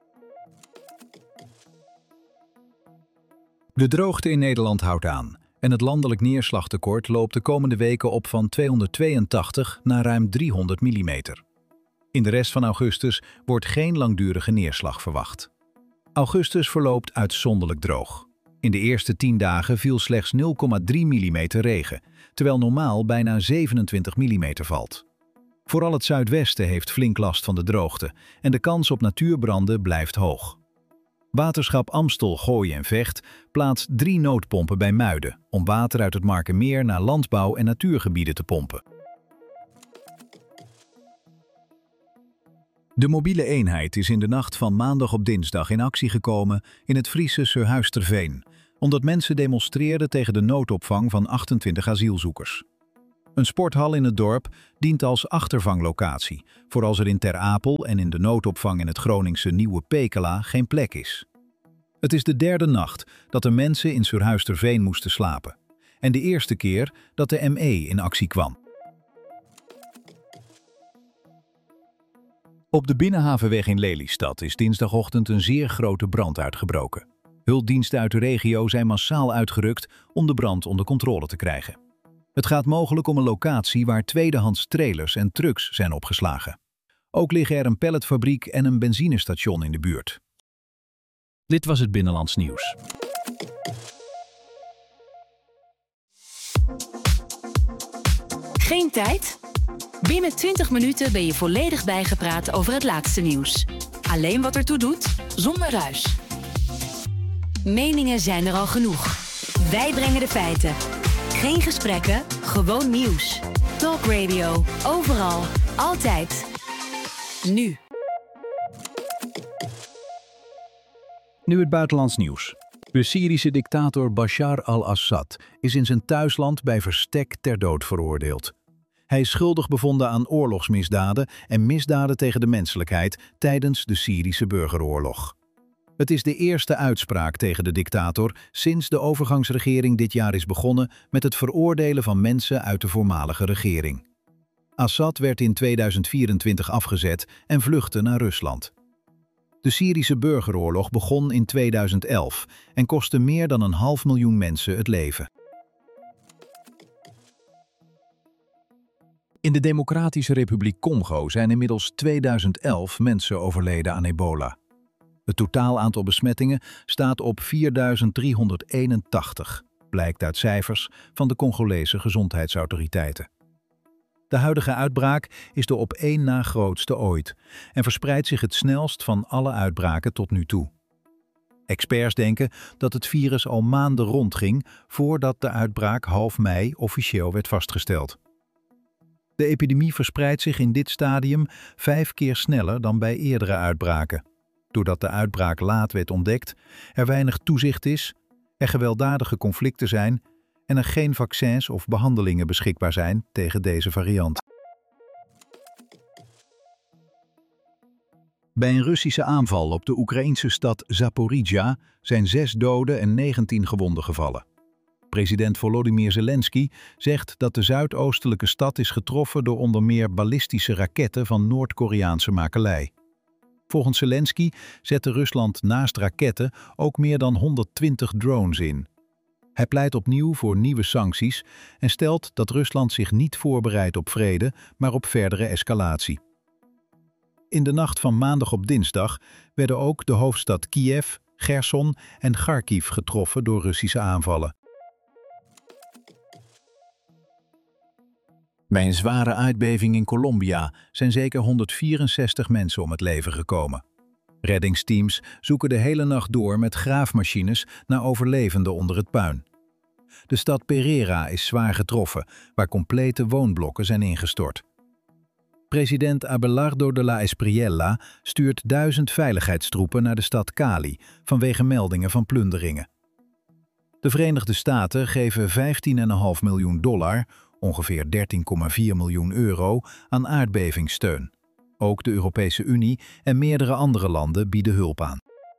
De droogte in Nederland houdt aan en het landelijk neerslagtekort loopt de komende weken op van 282 naar ruim 300 mm. In de rest van augustus wordt geen langdurige neerslag verwacht. Augustus verloopt uitzonderlijk droog. In de eerste 10 dagen viel slechts 0,3 mm regen, terwijl normaal bijna 27 mm valt. Vooral het zuidwesten heeft flink last van de droogte en de kans op natuurbranden blijft hoog. Waterschap Amstel, Gooi en Vecht plaatst 3 noodpompen bij Muiden om water uit het Markermeer naar landbouw- en natuurgebieden te pompen. De mobiele eenheid is in de nacht van maandag op dinsdag in actie gekomen in het Friese Surhuisterveen, omdat mensen demonstreerden tegen de noodopvang van 28 asielzoekers. Een sporthal in het dorp dient als achtervanglocatie, voor als er in Ter Apel en in de noodopvang in het Groningse Nieuwe Pekela geen plek is. Het is de 3e nacht dat de mensen in Surhuisterveen moesten slapen en de eerste keer dat de ME in actie kwam. Op de Binnenhavenweg in Lelystad is dinsdagochtend een zeer grote brand uitgebroken. Hulpdiensten uit de regio zijn massaal uitgerukt om de brand onder controle te krijgen. Het gaat mogelijk om een locatie waar tweedehands trailers en trucks zijn opgeslagen. Ook liggen er een palletfabriek en een benzinestation in de buurt. Dit was het Binnenlands Nieuws. Geen tijd? Binnen 20 minuten ben je volledig bijgepraat over het laatste nieuws. Alleen wat ertoe doet, zonder ruis. Meningen zijn er al genoeg. Wij brengen de feiten. Geen gesprekken, gewoon nieuws. Talk Radio, overal, altijd. Nu. Nu het buitenlands nieuws. De Syrische dictator Bashar al-Assad is in zijn thuisland bij verstek ter dood veroordeeld. Hij is schuldig bevonden aan oorlogsmisdaden en misdaden tegen de menselijkheid tijdens de Syrische burgeroorlog. Het is de eerste uitspraak tegen de dictator sinds de overgangsregering dit jaar is begonnen met het veroordelen van mensen uit de voormalige regering. Assad werd in 2024 afgezet en vluchtte naar Rusland. De Syrische burgeroorlog begon in 2011 en kostte meer dan 500.000 mensen het leven. In de Democratische Republiek Congo zijn inmiddels 2011 mensen overleden aan ebola. Het totaal aantal besmettingen staat op 4.381, blijkt uit cijfers van de Congolese gezondheidsautoriteiten. De huidige uitbraak is de op één na grootste ooit en verspreidt zich het snelst van alle uitbraken tot nu toe. Experts denken dat het virus al maanden rondging voordat de uitbraak half mei officieel werd vastgesteld. De epidemie verspreidt zich in dit stadium 5 keer sneller dan bij eerdere uitbraken. Doordat de uitbraak laat werd ontdekt, er weinig toezicht is, er gewelddadige conflicten zijn en er geen vaccins of behandelingen beschikbaar zijn tegen deze variant. Bij een Russische aanval op de Oekraïnse stad Zaporizhzhia zijn 6 doden en 19 gewonden gevallen. President Volodymyr Zelensky zegt dat de zuidoostelijke stad is getroffen door onder meer ballistische raketten van Noord-Koreaanse makelij. Volgens Zelensky zette Rusland naast raketten ook meer dan 120 drones in. Hij pleit opnieuw voor nieuwe sancties en stelt dat Rusland zich niet voorbereidt op vrede, maar op verdere escalatie. In de nacht van maandag op dinsdag werden ook de hoofdstad Kiev, Gerson en Kharkiv getroffen door Russische aanvallen. Bij een zware aardbeving in Colombia zijn zeker 164 mensen om het leven gekomen. Reddingsteams zoeken de hele nacht door met graafmachines naar overlevenden onder het puin. De stad Pereira is zwaar getroffen, waar complete woonblokken zijn ingestort. President Abelardo de la Espriella stuurt 1000 veiligheidstroepen naar de stad Cali vanwege meldingen van plunderingen. De Verenigde Staten geven $15,5 miljoen, ongeveer 13,4 miljoen euro, aan aardbevingssteun. Ook de Europese Unie en meerdere andere landen bieden hulp aan.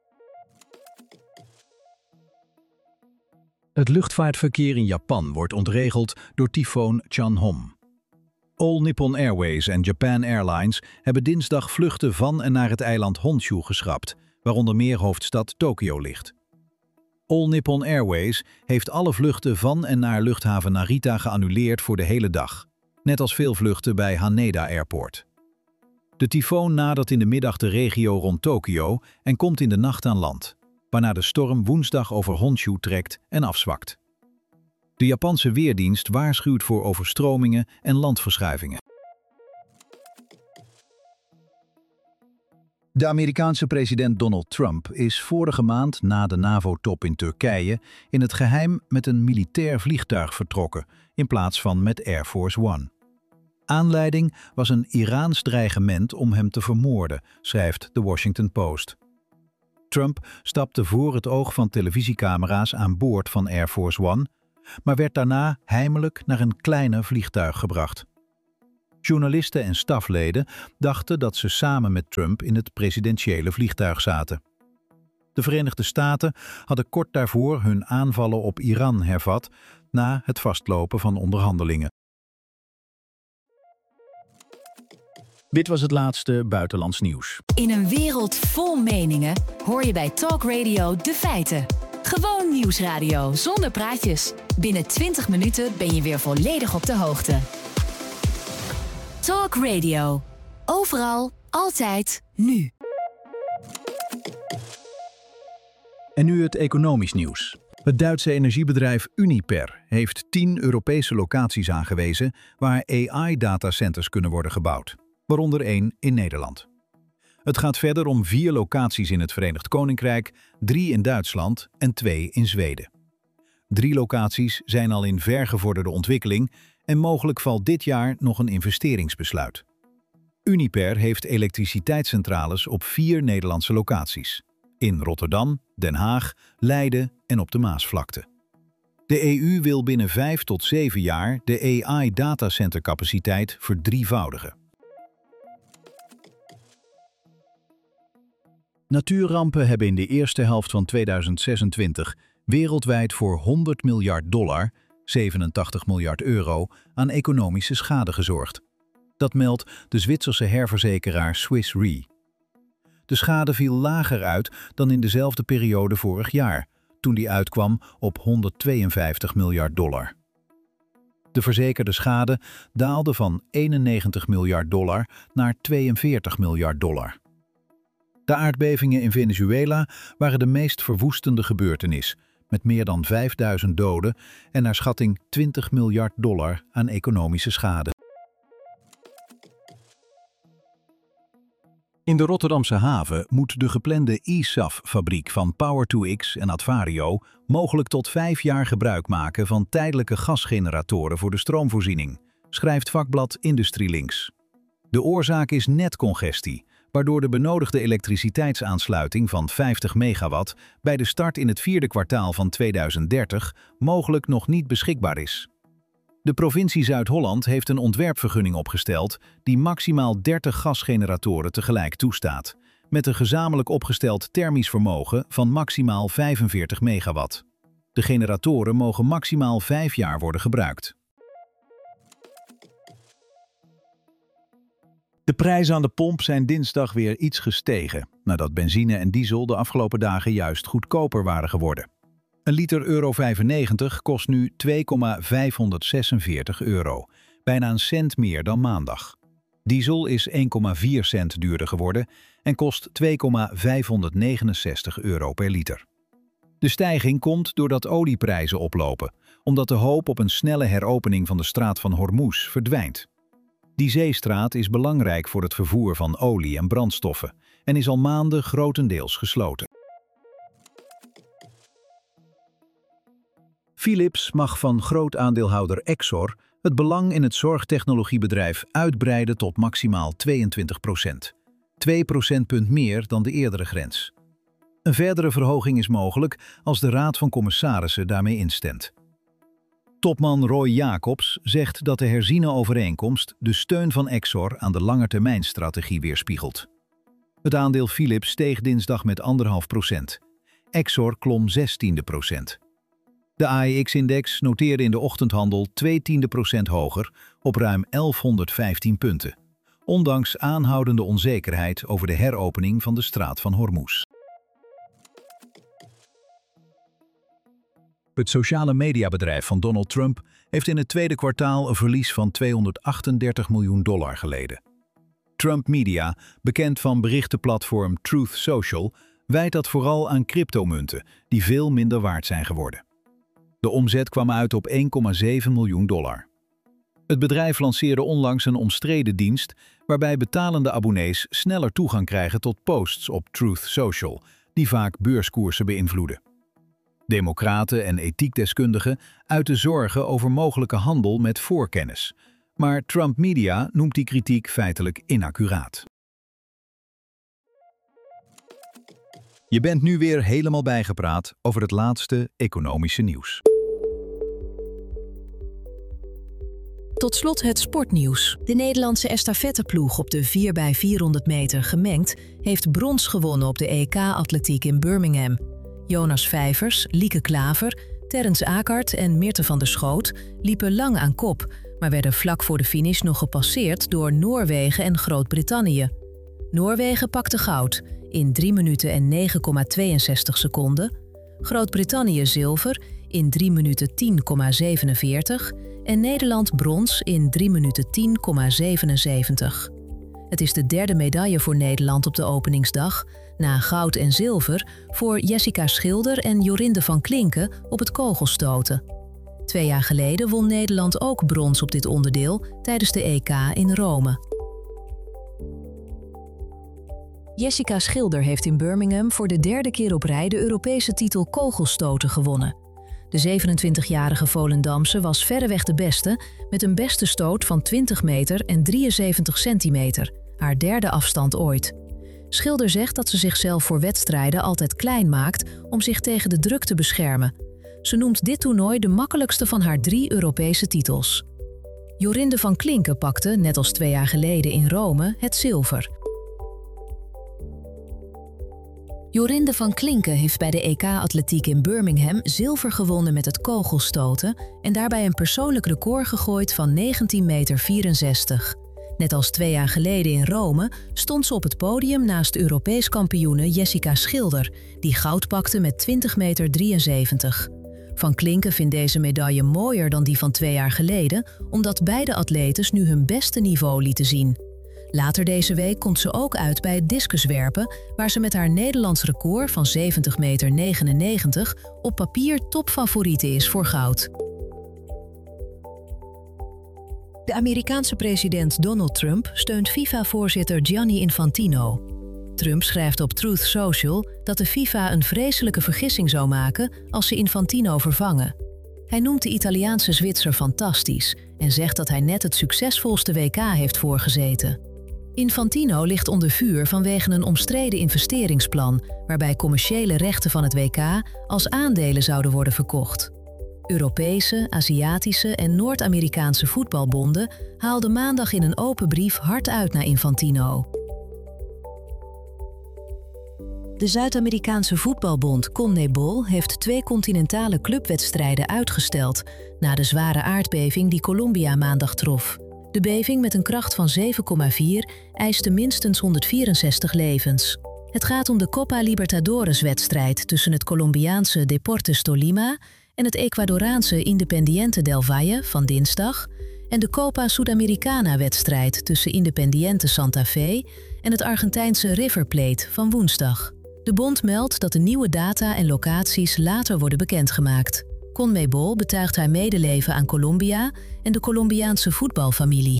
Het luchtvaartverkeer in Japan wordt ontregeld door tyfoon Chanhom. All Nippon Airways en Japan Airlines hebben dinsdag vluchten van en naar het eiland Honshu geschrapt, waar onder meer hoofdstad Tokio ligt. All Nippon Airways heeft alle vluchten van en naar luchthaven Narita geannuleerd voor de hele dag, net als veel vluchten bij Haneda Airport. De tyfoon nadert in de middag de regio rond Tokio en komt in de nacht aan land, waarna de storm woensdag over Honshu trekt en afzwakt. De Japanse weerdienst waarschuwt voor overstromingen en landverschuivingen. De Amerikaanse president Donald Trump is vorige maand na de NAVO-top in Turkije in het geheim met een militair vliegtuig vertrokken, in plaats van met Air Force One. Aanleiding was een Iraans dreigement om hem te vermoorden, schrijft The Washington Post. Trump stapte voor het oog van televisiecamera's aan boord van Air Force One, maar werd daarna heimelijk naar een kleine vliegtuig gebracht. Journalisten en stafleden dachten dat ze samen met Trump in het presidentiële vliegtuig zaten. De Verenigde Staten hadden kort daarvoor hun aanvallen op Iran hervat na het vastlopen van onderhandelingen. Dit was het laatste buitenlands nieuws. In een wereld vol meningen hoor je bij Talk Radio de feiten. Gewoon nieuwsradio zonder praatjes. Binnen 20 minuten ben je weer volledig op de hoogte. Talk Radio. Overal, altijd, nu. En nu het economisch nieuws. Het Duitse energiebedrijf Uniper heeft 10 Europese locaties aangewezen waar AI-datacenters kunnen worden gebouwd, waaronder 1 in Nederland. Het gaat verder om 4 locaties in het Verenigd Koninkrijk, 3 in Duitsland en 2 in Zweden. 3 locaties zijn al in vergevorderde ontwikkeling en mogelijk valt dit jaar nog een investeringsbesluit. Uniper heeft elektriciteitscentrales op 4 Nederlandse locaties: in Rotterdam, Den Haag, Leiden en op de Maasvlakte. De EU wil binnen 5 tot 7 jaar de AI-datacentercapaciteit verdrievoudigen. Natuurrampen hebben in de eerste helft van 2026 wereldwijd voor $100 miljard, 87 miljard euro, aan economische schade gezorgd. Dat meldt de Zwitserse herverzekeraar Swiss Re. De schade viel lager uit dan in dezelfde periode vorig jaar, toen die uitkwam op $152 miljard. De verzekerde schade daalde van $91 miljard naar $42 miljard. De aardbevingen in Venezuela waren de meest verwoestende gebeurtenis, met meer dan 5000 doden en naar schatting $20 miljard aan economische schade. In de Rotterdamse haven moet de geplande eSAF-fabriek van Power2X en Advario mogelijk tot 5 jaar gebruik maken van tijdelijke gasgeneratoren voor de stroomvoorziening, schrijft vakblad IndustrieLinks. De oorzaak is netcongestie, waardoor de benodigde elektriciteitsaansluiting van 50 megawatt bij de start in het 4e kwartaal van 2030 mogelijk nog niet beschikbaar is. De provincie Zuid-Holland heeft een ontwerpvergunning opgesteld die maximaal 30 gasgeneratoren tegelijk toestaat, met een gezamenlijk opgesteld thermisch vermogen van maximaal 45 megawatt. De generatoren mogen maximaal 5 jaar worden gebruikt. De prijzen aan de pomp zijn dinsdag weer iets gestegen, nadat benzine en diesel de afgelopen dagen juist goedkoper waren geworden. Een liter euro 95 kost nu €2,546, bijna een cent meer dan maandag. Diesel is 1,4 cent duurder geworden en kost €2,569 per liter. De stijging komt doordat olieprijzen oplopen, omdat de hoop op een snelle heropening van de straat van Hormuz verdwijnt. Die zeestraat is belangrijk voor het vervoer van olie en brandstoffen en is al maanden grotendeels gesloten. Philips mag van grootaandeelhouder Exor het belang in het zorgtechnologiebedrijf uitbreiden tot maximaal 22%. 2 procentpunt meer dan de eerdere grens. Een verdere verhoging is mogelijk als de Raad van Commissarissen daarmee instemt. Topman Roy Jacobs zegt dat de herziene overeenkomst de steun van Exor aan de langetermijnstrategie weerspiegelt. Het aandeel Philips steeg dinsdag met 1,5%. Exor klom 0,16%. De AEX-index noteerde in de ochtendhandel 0,2% hoger op ruim 1115 punten, ondanks aanhoudende onzekerheid over de heropening van de straat van Hormuz. Het sociale mediabedrijf van Donald Trump heeft in het tweede kwartaal een verlies van $238 miljoen geleden. Trump Media, bekend van berichtenplatform Truth Social, wijt dat vooral aan cryptomunten die veel minder waard zijn geworden. De omzet kwam uit op $1,7 miljoen. Het bedrijf lanceerde onlangs een omstreden dienst waarbij betalende abonnees sneller toegang krijgen tot posts op Truth Social, die vaak beurskoersen beïnvloeden. Democraten en ethiekdeskundigen uiten zorgen over mogelijke handel met voorkennis, maar Trump Media noemt die kritiek feitelijk inaccuraat. Je bent nu weer helemaal bijgepraat over het laatste economische nieuws. Tot slot het sportnieuws. De Nederlandse estafetteploeg op de 4x400 meter gemengd heeft brons gewonnen op de EK-atletiek in Birmingham. Jonas Vijvers, Lieke Klaver, Terrence Akert en Mirte van der Schoot liepen lang aan kop, maar werden vlak voor de finish nog gepasseerd door Noorwegen en Groot-Brittannië. Noorwegen pakte goud in 3 minuten en 9,62 seconden, Groot-Brittannië zilver in 3 minuten 10,47 en Nederland brons in 3 minuten 10,77. Het is de derde medaille voor Nederland op de openingsdag, na goud en zilver voor Jessica Schilder en Jorinde van Klinken op het kogelstoten. 2 jaar geleden won Nederland ook brons op dit onderdeel tijdens de EK in Rome. Jessica Schilder heeft in Birmingham voor de 3e keer op rij de Europese titel kogelstoten gewonnen. De 27-jarige Volendamse was verreweg de beste met een beste stoot van 20 meter en 73 centimeter, haar 3e afstand ooit. Schilder zegt dat ze zichzelf voor wedstrijden altijd klein maakt om zich tegen de druk te beschermen. Ze noemt dit toernooi de makkelijkste van haar 3 Europese titels. Jorinde van Klinken pakte, net als 2 jaar geleden in Rome, het zilver. Jorinde van Klinken heeft bij de EK-atletiek in Birmingham zilver gewonnen met het kogelstoten en daarbij een persoonlijk record gegooid van 19,64 meter. Net als 2 jaar geleden in Rome stond ze op het podium naast Europees kampioene Jessica Schilder, die goud pakte met 20,73 meter. Van Klinken vindt deze medaille mooier dan die van 2 jaar geleden, omdat beide atletes nu hun beste niveau lieten zien. Later deze week komt ze ook uit bij het discuswerpen, waar ze met haar Nederlands record van 70,99 meter op papier topfavoriete is voor goud. De Amerikaanse president Donald Trump steunt FIFA-voorzitter Gianni Infantino. Trump schrijft op Truth Social dat de FIFA een vreselijke vergissing zou maken als ze Infantino vervangen. Hij noemt de Italiaanse Zwitser fantastisch en zegt dat hij net het succesvolste WK heeft voorgezeten. Infantino ligt onder vuur vanwege een omstreden investeringsplan waarbij commerciële rechten van het WK als aandelen zouden worden verkocht. Europese, Aziatische en Noord-Amerikaanse voetbalbonden haalden maandag in een open brief hard uit naar Infantino. De Zuid-Amerikaanse voetbalbond CONMEBOL heeft 2 continentale clubwedstrijden uitgesteld na de zware aardbeving die Colombia maandag trof. De beving met een kracht van 7,4 eiste minstens 164 levens. Het gaat om de Copa Libertadores-wedstrijd tussen het Colombiaanse Deportes Tolima en het Ecuadoraanse Independiente del Valle van dinsdag en de Copa Sudamericana-wedstrijd tussen Independiente Santa Fe en het Argentijnse River Plate van woensdag. De bond meldt dat de nieuwe data en locaties later worden bekendgemaakt. CONMEBOL betuigt haar medeleven aan Colombia en de Colombiaanse voetbalfamilie.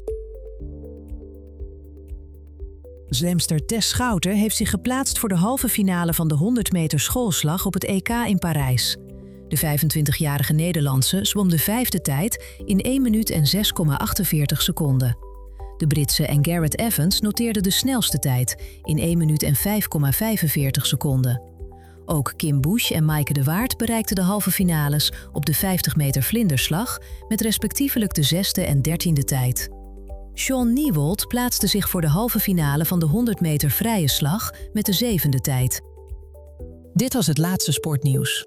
Zwemster Tess Schouten heeft zich geplaatst voor de halve finale van de 100 meter schoolslag op het EK in Parijs. De 25-jarige Nederlandse zwom de 5e tijd in 1 minuut en 6,48 seconden. De Britse en Garrett Evans noteerde de snelste tijd in 1 minuut en 5,45 seconden. Ook Kim Busch en Maaike de Waard bereikten de halve finales op de 50 meter vlinderslag met respectievelijk de 6e en 13e tijd. Shaun Niewold plaatste zich voor de halve finale van de 100 meter vrije slag met de 7e tijd. Dit was het laatste sportnieuws.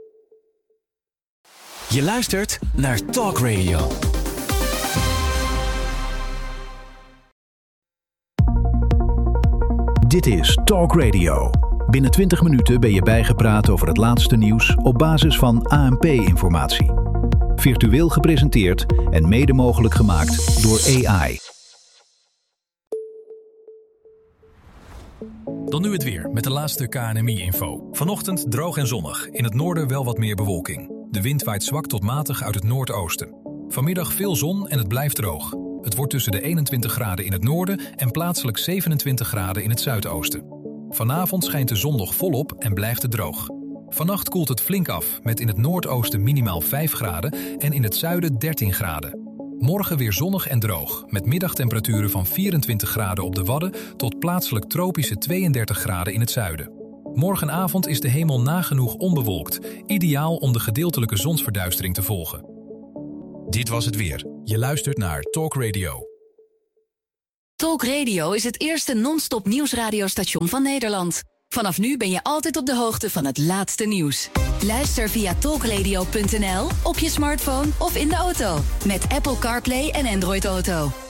Je luistert naar Talk Radio. Dit is Talk Radio. Binnen 20 minuten ben je bijgepraat over het laatste nieuws op basis van ANP-informatie. Virtueel gepresenteerd en mede mogelijk gemaakt door AI. Dan nu het weer met de laatste KNMI-info. Vanochtend droog en zonnig. In het noorden wel wat meer bewolking. De wind waait zwak tot matig uit het noordoosten. Vanmiddag veel zon en het blijft droog. Het wordt tussen de 21 graden in het noorden en plaatselijk 27 graden in het zuidoosten. Vanavond schijnt de zon nog volop en blijft het droog. Vannacht koelt het flink af, met in het noordoosten minimaal 5 graden en in het zuiden 13 graden. Morgen weer zonnig en droog, met middagtemperaturen van 24 graden op de Wadden tot plaatselijk tropische 32 graden in het zuiden. Morgenavond is de hemel nagenoeg onbewolkt, ideaal om de gedeeltelijke zonsverduistering te volgen. Dit was het weer. Je luistert naar Talk Radio. Talk Radio is het eerste non-stop nieuwsradiostation van Nederland. Vanaf nu ben je altijd op de hoogte van het laatste nieuws. Luister via talkradio.nl, op je smartphone of in de auto. Met Apple CarPlay en Android Auto.